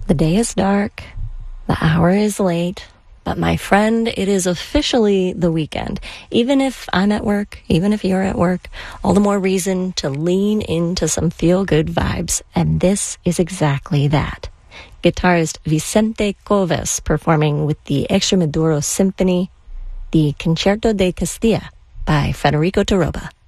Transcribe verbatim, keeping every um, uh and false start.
The day is dark, the hour is late, but my friend, it is officially the weekend. Even if I'm at work, even if you're at work, all the more reason to lean into some feel-good vibes. And this is exactly that. Guitarist Vicente Coves performing with the Extremadura Symphony, the Concerto de Castilla by Federico Taroba.